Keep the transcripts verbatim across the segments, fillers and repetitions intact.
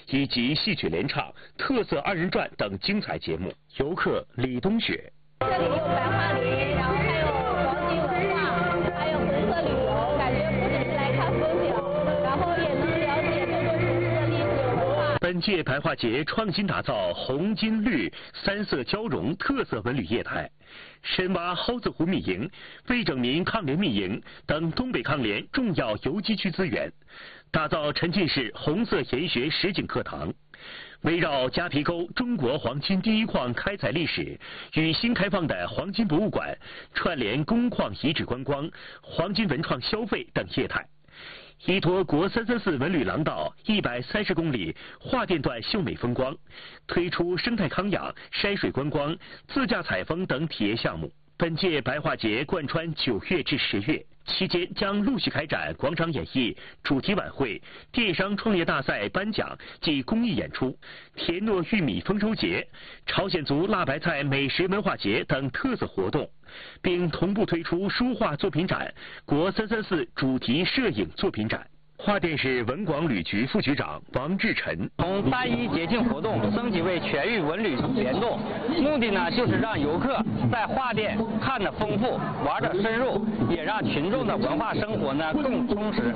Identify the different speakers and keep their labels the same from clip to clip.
Speaker 1: 以及戏曲联唱、特色二人转等精彩节目。游客李冬雪。
Speaker 2: 这里有白桦林，然后还有黄金文化，还有红色旅游，感觉不仅是来看风景，然后也能了解这座城市的历史文化。
Speaker 1: 本届白桦节创新打造红金绿三色交融特色文旅业态，深挖蒿子湖密营、魏拯民抗联密营等东北抗联重要游击区资源，打造沉浸式红色研学实景课堂。围绕夹皮沟中国黄金第一矿开采历史与新开放的黄金博物馆，串联工矿遗址观光、黄金文创消费等业态，依托国三三四文旅廊道一百三十公里桦甸段秀美风光，推出生态康养、山水观光、自驾采风等体验项目。本届白桦节贯穿九月至十月，期间将陆续开展广场演艺、主题晚会、电商创业大赛颁奖及公益演出、田糯玉米丰收节、朝鲜族辣白菜美食文化节等特色活动，并同步推出书画作品展、国三三四主题摄影作品展。桦甸市文广旅局副局长王志臣：
Speaker 3: 从三一节庆活动升级为全域文旅联动，目的呢就是让游客在桦甸看得丰富、玩得深入，也让群众的文化生活呢更充实。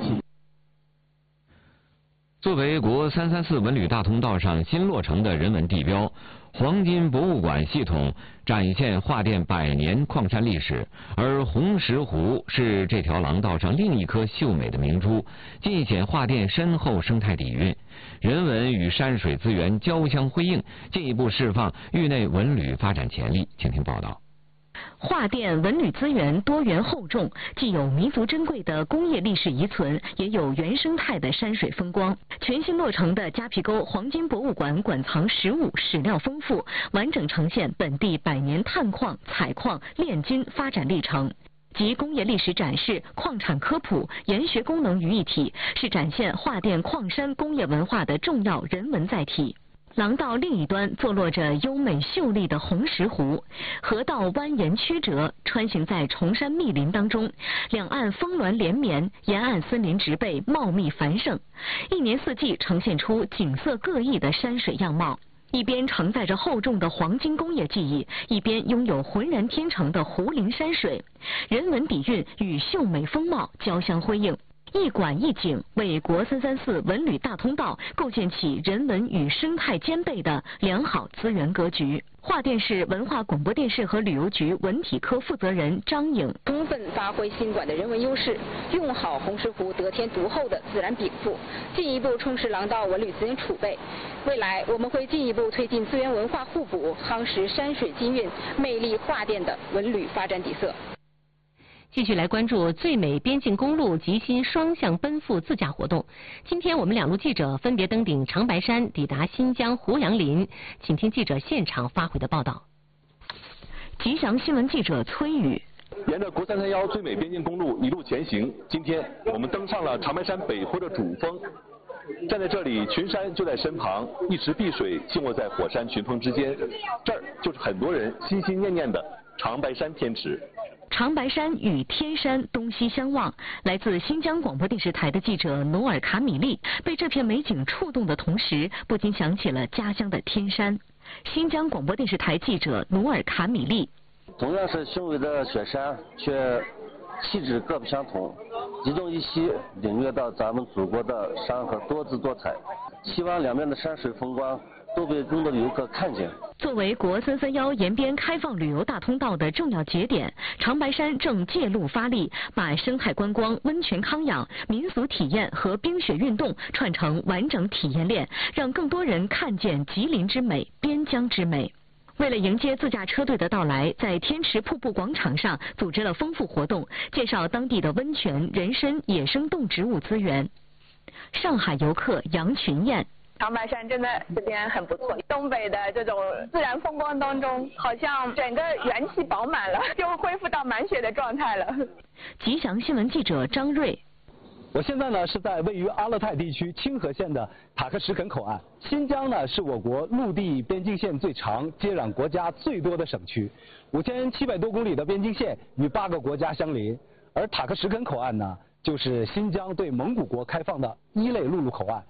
Speaker 4: 作为国三三四文旅大通道上新落成的人文地标，黄金博物馆系统展现桦甸百年矿山历史，而红石湖是这条廊道上另一颗秀美的明珠，尽显桦甸深厚生态底蕴，人文与山水资源交相辉映，进一步释放域内文旅发展潜力。请听报道。
Speaker 5: 桦甸文旅资源多元厚重，既有弥足珍贵的工业历史遗存，也有原生态的山水风光。全新落成的夹皮沟黄金博物馆馆藏实物史料丰富，完整呈现本地百年探矿、采矿、炼金发展历程。集工业历史展示、矿产科普、研学功能于一体，是展现桦甸矿山工业文化的重要人文载体。廊道另一端坐落着优美秀丽的红石湖，河道蜿蜒曲折，穿行在崇山密林当中，两岸峰峦连绵，沿岸森林植被茂密繁盛，一年四季呈现出景色各异的山水样貌。一边承载着厚重的黄金工业记忆，一边拥有浑然天成的湖林山水，人文底蕴与秀美风貌交相辉映。一馆一景，为国三三四文旅大通道构建起人文与生态兼备的良好资源格局。桦甸市文化广播电视和旅游局文体科负责人张颖：
Speaker 6: 充分发挥新馆的人文优势，用好红石湖得天独厚的自然禀赋，进一步充实廊道文旅资源储备。未来我们会进一步推进资源文化互补，夯实山水金韵，魅力桦甸的文旅发展底色。
Speaker 7: 继续来关注最美边境公路吉新双向奔赴自驾活动。今天我们两路记者分别登顶长白山，抵达新疆胡杨林，请听记者现场发回的报道。
Speaker 5: 吉祥新闻记者崔宇。
Speaker 8: 沿着国三三幺最美边境公路一路前行，今天我们登上了长白山北坡的主峰。站在这里，群山就在身旁，一池碧水静卧在火山群峰之间，这儿就是很多人心心念念的长白山天池。
Speaker 5: 长白山与天山东西相望，来自新疆广播电视台的记者努尔卡米利被这片美景触动的同时，不禁想起了家乡的天山。新疆广播电视台记者努尔卡米利：
Speaker 9: 同样是雄伟的雪山，却气质各不相同，集中一息，领略到咱们祖国的山河多姿多彩。希望两边的山水风光都被更多的游客看见。
Speaker 5: 作为国三三幺沿边开放旅游大通道的重要节点，长白山正借路发力，把生态观光、温泉康养、民俗体验和冰雪运动串成完整体验链，让更多人看见吉林之美、边疆之美。为了迎接自驾车队的到来，在天池瀑布广场上组织了丰富活动，介绍当地的温泉、人参、野生动植物资源。上海游客杨群燕：
Speaker 10: 长白山真的这边很不错，东北的这种自然风光当中，好像整个元气饱满了，就恢复到满血的状态了。
Speaker 5: 吉祥新闻记者张瑞：
Speaker 11: 我现在呢是在位于阿勒泰地区清河县的塔克什肯口岸。新疆呢是我国陆地边境线最长、接壤国家最多的省区，五千七百多公里的边境线与八个国家相邻。而塔克什肯口岸呢，就是新疆对蒙古国开放的一类陆路口岸。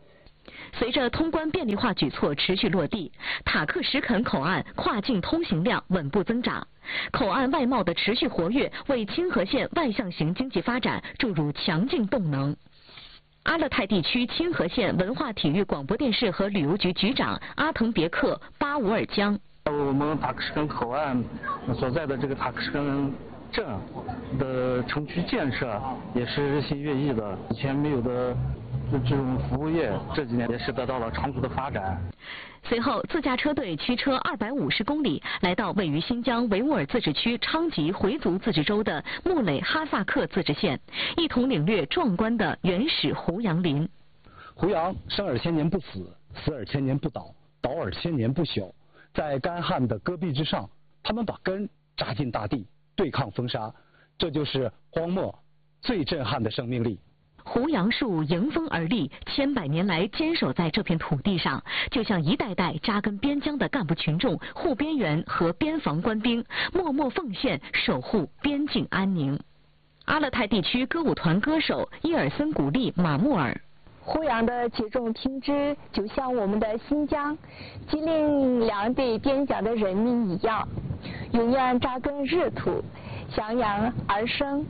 Speaker 5: 随着通关便利化举措持续落地，塔克什肯口岸跨境通行量稳步增长，口岸外贸的持续活跃为清河县外向型经济发展注入强劲动能。阿勒泰地区清河县文化体育广播电视和旅游局局长阿腾别克巴乌尔江。
Speaker 12: 我们塔克什肯口岸所在的这个塔克什肯镇的城区建设也是日新月异的，以前没有的这种服务业这几年也是得到了长足的发展。
Speaker 5: 随后，自驾车队驱车二百五十公里，来到位于新疆维吾尔自治区昌吉回族自治州的木垒哈萨克自治县，一同领略壮观的原始胡杨林。
Speaker 11: 胡杨生而千年不死，死而千年不倒，倒而千年不朽。在干旱的戈壁之上，他们把根扎进大地，对抗风沙，这就是荒漠最震撼的生命力。
Speaker 5: 胡杨树迎风而立，千百年来坚守在这片土地上，就像一代代扎根边疆的干部群众、护边员和边防官兵，默默奉献，守护边境安宁。阿勒泰地区歌舞团歌手伊尔森古丽马穆尔。
Speaker 13: 胡杨的举重听之，就像我们的新疆、吉林两地边疆的人民一样，永远扎根热土，向阳而生。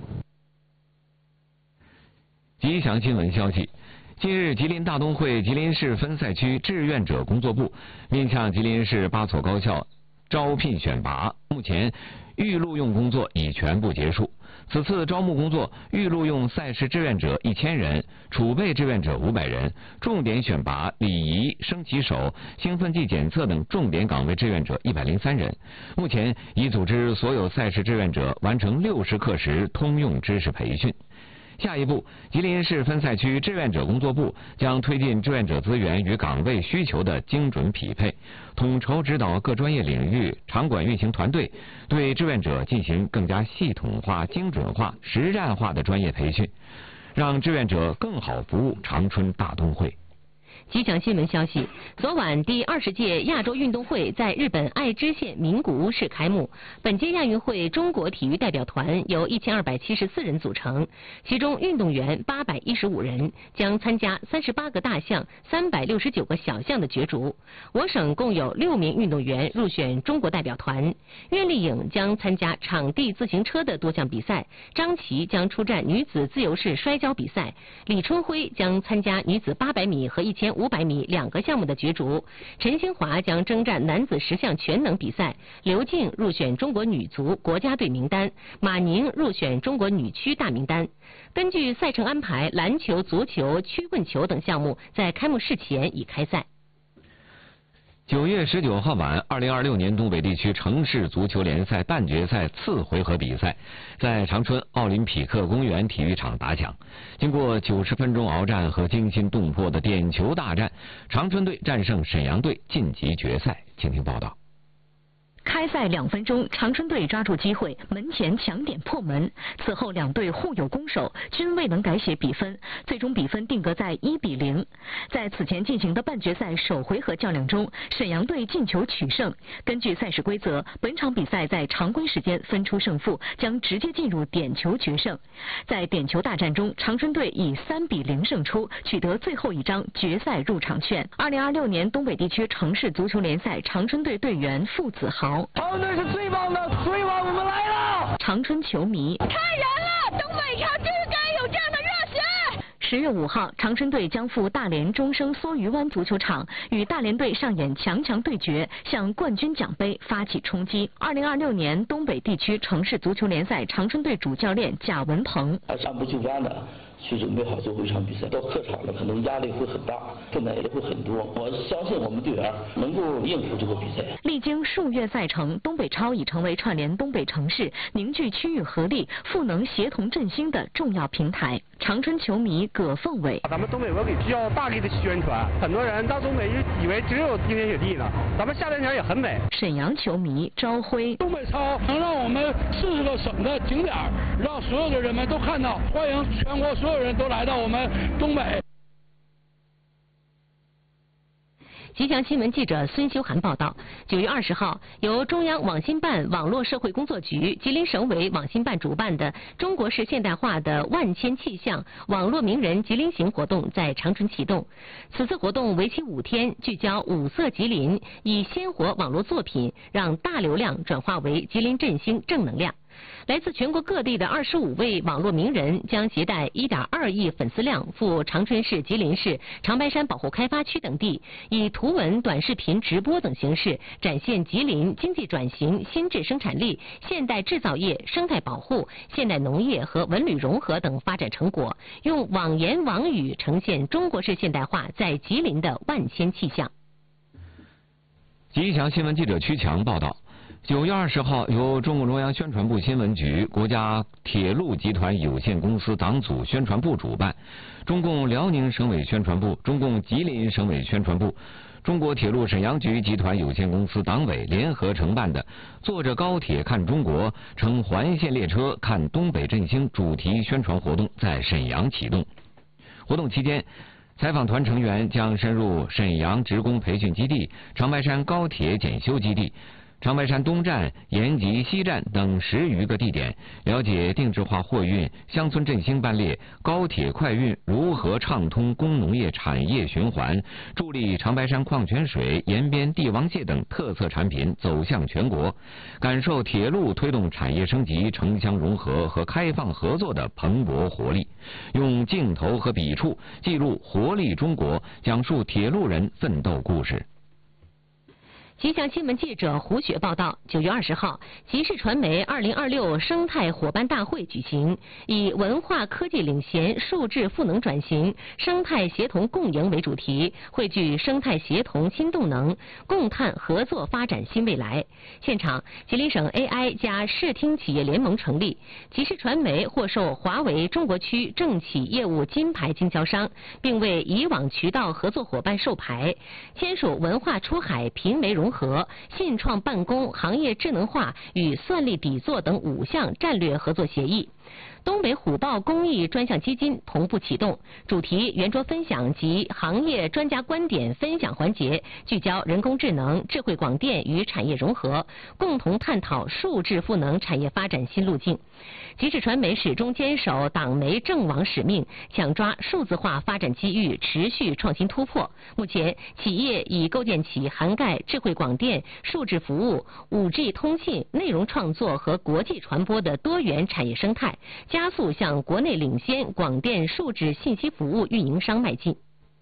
Speaker 4: 吉祥新闻消息，近日，吉林大东会吉林市分赛区志愿者工作部面向吉林市八所高校招聘选拔，目前预录用工作已全部结束。此次招募工作预录用赛事志愿者一千人，储备志愿者五百人，重点选拔礼仪、升旗手、兴奋剂检测等重点岗位志愿者一百零三人。目前已组织所有赛事志愿者完成六十课时通用知识培训。下一步，吉林市分赛区志愿者工作部将推进志愿者资源与岗位需求的精准匹配，统筹指导各专业领域场馆运行团队，对志愿者进行更加系统化、精准化、实战化的专业培训，让志愿者更好服务长春大东会。
Speaker 7: 吉祥新闻消息，昨晚第二十届亚洲运动会在日本爱知县名古屋市开幕。本届亚运会中国体育代表团由一千二百七十四人组成，其中运动员八百一十五人，将参加三十八个大项、三百六十九个小项的角逐。我省共有六名运动员入选中国代表团。苑丽颖将参加场地自行车的多项比赛，张琪将出战女子自由式摔跤比赛，李春辉将参加女子八百米和一千五百米两个项目的角逐，陈兴华将征战男子十项全能比赛，刘静入选中国女足国家队名单，马宁入选中国女区大名单。根据赛程安排，篮球、足球、曲棍球等项目在开幕式前已开赛。
Speaker 4: 九月十九号晚，二零二六年东北地区城市足球联赛半决赛次回合比赛在长春奥林匹克公园体育场打响。经过九十分钟鏖战和惊心动魄的点球大战，长春队战胜沈阳队晋级决赛。请听报道。
Speaker 5: 开赛两分钟，长春队抓住机会，门前抢点破门。此后两队互有攻守，均未能改写比分，最终比分定格在一比零。在此前进行的半决赛首回合较量中，沈阳队进球取胜。根据赛事规则，本场比赛在常规时间分出胜负，将直接进入点球决胜。在点球大战中，长春队以三比零胜出，取得最后一张决赛入场券。二零二六年东北地区城市足球联赛长春队队员付子豪。
Speaker 14: 长春队是最棒的，最棒，我们来了！
Speaker 5: 长春球迷
Speaker 14: 太燃了，东北超就是该有这样的热血。
Speaker 5: 十月五号，长春队将赴大连中生梭鱼湾足球场与大连队上演强强对决，向冠军奖杯发起冲击。二零二六年东北地区城市足球联赛长春队主教练贾文鹏，
Speaker 15: 他是按部就班的去准备好最后一场比赛，到客场了可能压力会很大，负担也会很多。我相信我们队员能够应付这个比赛。
Speaker 5: 历经数月赛程，东北超已成为串联东北城市、凝聚区域合力、赋能协同振兴的重要平台。长春球迷葛凤伟，
Speaker 16: 咱们东北文旅需要大力的宣传，很多人到东北就以为只有冰天雪地呢，咱们夏天天也很美。
Speaker 5: 沈阳球迷朝晖，
Speaker 17: 东北超能让我们四十个省的景点，让所有的人们都看到，欢迎全国所有人都来到我们东北。
Speaker 7: 吉祥新闻记者孙修涵报道，九月二十号，由中央网信办网络社会工作局、吉林省委网信办主办的中国式现代化的万千气象网络名人吉林行活动在长春启动。此次活动为期五天，聚焦五色吉林，以鲜活网络作品让大流量转化为吉林振兴正能量。来自全国各地的二十五位网络名人将携带一点二亿粉丝量赴长春市、吉林市、长白山保护开发区等地，以图文、短视频直播等形式展现吉林经济转型、新质生产力、现代制造业、生态保护、现代农业和文旅融合等发展成果，用网言网语呈现中国式现代化在吉林的万千气象。
Speaker 4: 吉祥新闻记者曲强报道。九月二十号，由中共中央宣传部新闻局、国家铁路集团有限公司党组宣传部主办，中共辽宁省委宣传部、中共吉林省委宣传部、中国铁路沈阳局集团有限公司党委联合承办的“坐着高铁看中国，乘环线列车看东北振兴”主题宣传活动在沈阳启动。活动期间，采访团成员将深入沈阳职工培训基地、长白山高铁检修基地、长白山东站、延吉西站等十余个地点，了解定制化货运、乡村振兴办列、高铁快运如何畅通工农业产业循环，助力长白山矿泉水、延边帝王蟹等特色产品走向全国，感受铁路推动产业升级、城乡融合和开放合作的蓬勃活力，用镜头和笔触记录活力中国，讲述铁路人奋斗故事。
Speaker 7: 吉祥新闻记者胡雪报道，九月二十号，吉视传媒二零二六生态伙伴大会举行，以文化科技领先、数字赋能转型、生态协同共赢为主题，汇聚生态协同新动能，共探合作发展新未来。现场，吉林省 A I 加视听企业联盟成立，吉视传媒获授华为中国区政企业务金牌经销商，并为以往渠道合作伙伴授牌，签署文化出海平媒融合、信创办公行业智能化与算力底座等五项战略合作协议。东北虎豹公益专项基金同步启动，主题圆桌分享及行业专家观点分享环节，聚焦人工智能、智慧广电与产业融合，共同探讨数字赋能产业发展新路径。吉视传媒始终坚守党媒政网使命，抢抓数字化发展机遇，持续创新突破。目前，企业已构建起涵盖智慧广电、数字服务、五 G 通信、内容创作和国际传播的多元产业生态，加速向国内领先广电数字信息服务运营商迈进。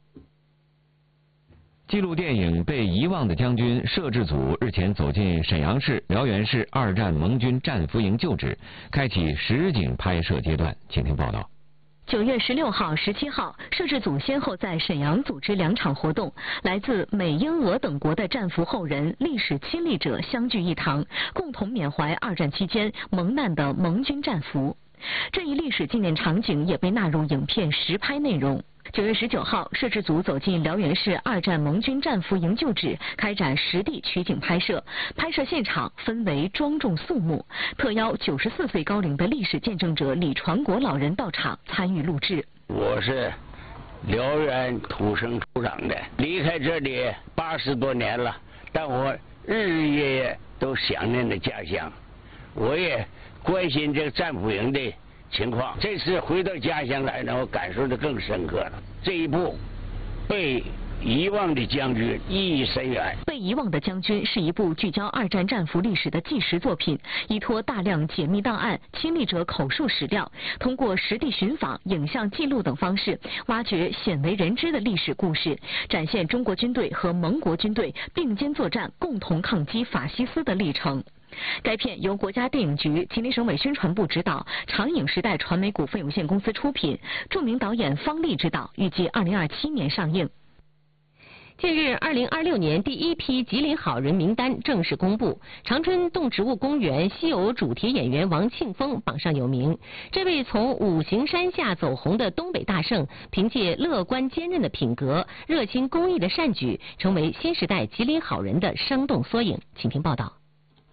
Speaker 4: 纪录电影《被遗忘的将军》摄制组日前走进沈阳市辽源市二战盟军战俘营旧址，开启实景拍摄阶段。请听报道。
Speaker 5: 九月十六号、十七号，摄制组先后在沈阳组织两场活动，来自美、英、俄等国的战俘后人、历史亲历者相聚一堂，共同缅怀二战期间蒙难的盟军战俘。这一历史纪念场景也被纳入影片实拍内容。九月十九号，摄制组走进辽源市二战盟军战俘营旧址，开展实地取景拍摄。拍摄现场氛围庄重肃穆，特邀九十四岁高龄的历史见证者李传国老人到场参与录制。
Speaker 18: 我是辽源土生土长的，离开这里八十多年了，但我日日夜夜都想念着家乡，我也关心这个战俘营的情况。这次回到家乡来呢，我感受的更深刻了。这一部被遗忘的将军意义深远。
Speaker 5: 被遗忘的将军是一部聚焦二战战俘历史的纪实作品，依托大量解密档案、亲历者口述史料，通过实地寻访、影像记录等方式，挖掘鲜为人知的历史故事，展现中国军队和盟国军队并肩作战、共同抗击法西斯的历程。该片由国家电影局、吉林省委宣传部指导，长影时代传媒股份有限公司出品，著名导演方励执导，预计二零二七年上映。
Speaker 7: 近日，二零二六年第一批吉林好人名单正式公布，长春动植物公园西偶主题演员王庆峰榜上有名。这位从五行山下走红的东北大圣，凭借乐观坚韧的品格、热心公益的善举，成为新时代吉林好人的生动缩影。请听报道。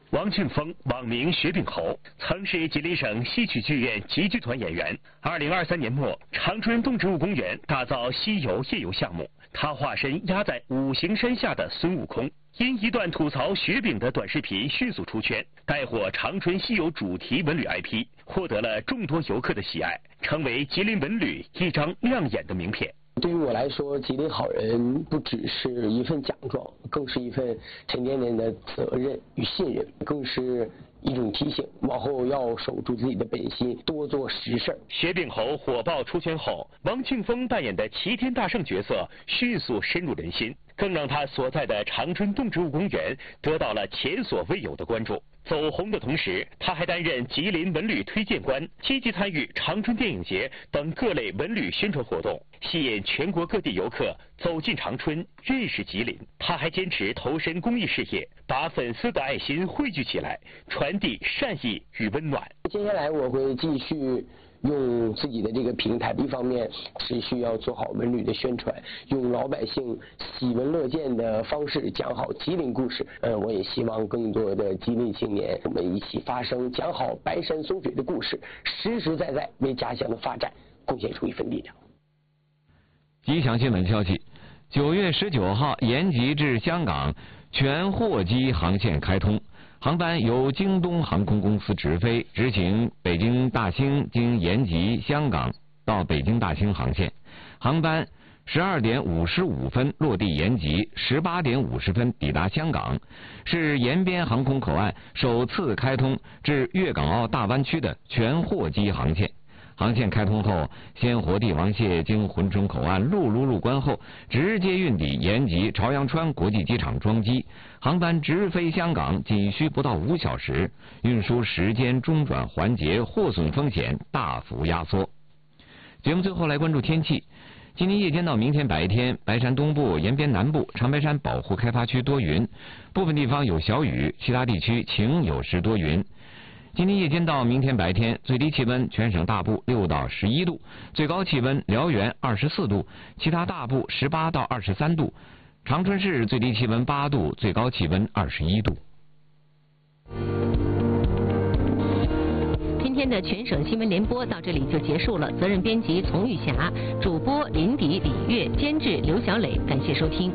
Speaker 1: 王庆峰，网名薛炳侯，曾是吉林省戏曲剧院集剧团演员。二零二三年末，长春动植物公园打造西游夜游项目，他化身压在五行山下的孙悟空。因一段吐槽雪饼的短视频迅速出圈，带火长春西游主题文旅 I P， 获得了众多游客的喜爱，成为吉林文旅一张亮眼的名片。
Speaker 19: 对于我来说，吉林好人不只是一份奖状，更是一份沉甸甸的责任与信任，更是一种提醒，往后要守住自己的本心，多做实事。
Speaker 1: 薛炳侯火爆出圈后，王庆峰扮演的齐天大圣角色迅速深入人心，更让他所在的长春动植物公园得到了前所未有的关注。走红的同时，他还担任吉林文旅推荐官，积极参与长春电影节等各类文旅宣传活动，吸引全国各地游客走进长春，认识吉林。他还坚持投身公益事业，把粉丝的爱心汇聚起来，传递善意与温暖。
Speaker 19: 接下来我会继续用自己的这个平台，一方面持续要做好文旅的宣传，用老百姓喜闻乐见的方式讲好吉林故事。呃，我也希望更多的吉林青年，我们一起发声，讲好白山松水的故事，实实在在为家乡的发展贡献出一份力量。
Speaker 4: 吉祥新闻消息：九月十九号，延吉至香港全货机航线开通。航班由京东航空公司直飞，执行北京大兴经延吉、香港到北京大兴航线。航班十二点五十五分落地延吉，十八点五十分抵达香港，是延边航空口岸首次开通至粤港澳大湾区的全货机航线。航线开通后，鲜活帝王蟹经珲春口岸陆路入关后，直接运抵延吉朝阳川国际机场装机，航班直飞香港仅需不到五小时，运输时间、中转环节、货损风险大幅压缩。节目最后来关注天气。今天夜间到明天白天，白山东部、延边南部、长白山保护开发区多云，部分地方有小雨，其他地区晴有时多云。今天夜间到明天白天，最低气温全省大部六到十一度，最高气温辽源二十四度，其他大部十八到二十三度。长春市最低气温八度，最高气温二十一度。
Speaker 7: 今天的全省新闻联播到这里就结束了，责任编辑丛玉霞，主播林迪、李月，监制刘小磊，感谢收听。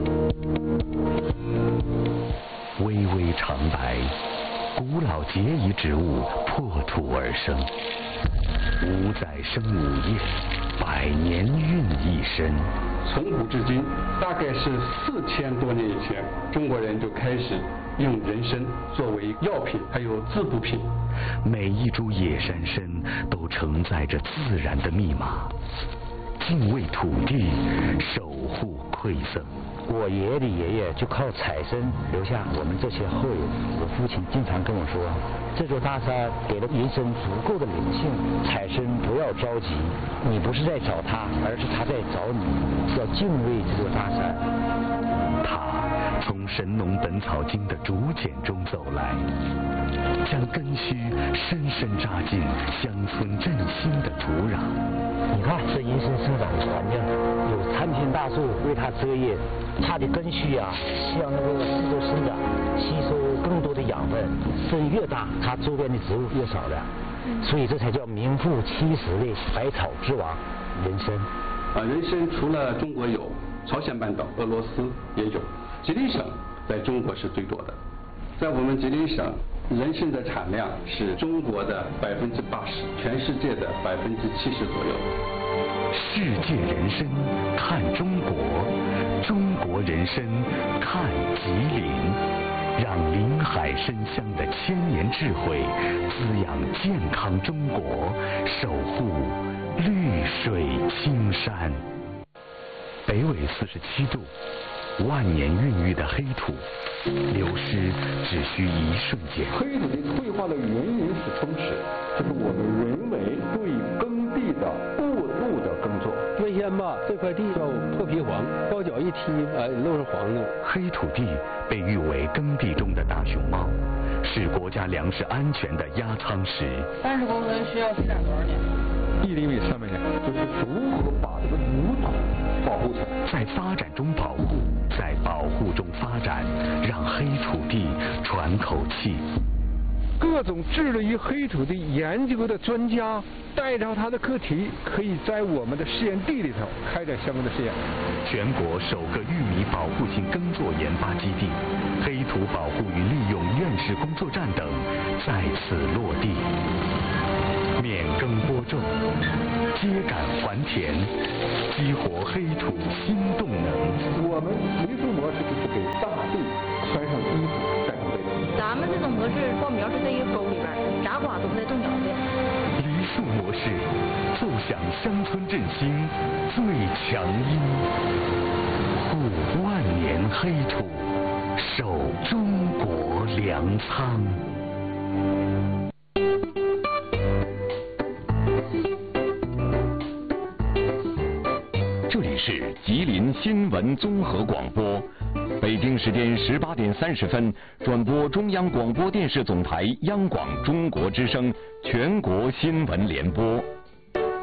Speaker 20: 巍巍长白，古老结遗植物破土而生，五载生五叶，百年孕一身。
Speaker 21: 从古至今，大概是四千多年以前，中国人就开始用人参作为药品，还有滋补品。
Speaker 20: 每一株野山参都承载着自然的密码，敬畏土地，守护馈赠。
Speaker 22: 我爷爷的爷爷就靠采参留下我们这些后人。我父亲经常跟我说，这座大山给了人参足够的灵性，采参不要着急，你不是在找他，而是他在找你，要敬畏这座大山。
Speaker 20: 他从《神农本草经》的竹简中走来，将根须深深扎进乡村振兴的土壤。
Speaker 22: 你看这人参生长的环境，有参天大树为它遮叶，它的根须啊向那个四周生长，吸收更多的养分，根越大，它周边的植物越少的，所以这才叫名副其实的百草之王人参。
Speaker 21: 啊，人参除了中国有，朝鲜半岛、俄罗斯也有，吉林省在中国是最多的。在我们吉林省，人参的产量是中国的百分之八十，全世界的百分之七十左右。
Speaker 20: 世界人参看中国，中国人参看吉林，让林海参香的千年智慧滋养健康中国，守护绿水青山。北纬四十七度，万年孕育的黑土，流失只需一瞬间。
Speaker 23: 黑土的退化的原因是松弛，就是我们人为对耕地的过度的耕作。
Speaker 24: 原先吧，这块地叫破皮黄，高脚一踢，哎，都是黄的。
Speaker 20: 黑土地被誉为耕地中的大熊猫，是国家粮食安全的压舱石。
Speaker 25: 三十公分需要积攒多少年？
Speaker 23: 一厘米三百年，就是如何把这个泥土保护起来，
Speaker 20: 在发展中保护，在保护中发展，让黑土地喘口气。
Speaker 23: 各种致力于黑土地研究的专家带着他的课题，可以在我们的试验地里头开展相关的试验。
Speaker 20: 全国首个玉米保护性耕作研发基地、黑土保护与利用院士工作站等在此落地。免耕播种，秸秆还田，激活黑土新动能。
Speaker 23: 我们梨树模式就是给大地穿上衣服，盖上被子。
Speaker 25: 咱们这种模式，稻苗是在一个沟里边，啥瓜都不带动摇的。
Speaker 20: 梨树模式，奏响乡村振兴最强音，护万年黑土，守中国粮仓。
Speaker 4: 这里是吉林新闻综合广播，北京时间十八点三十分，转播中央广播电视总台央广中国之声全国新闻联播。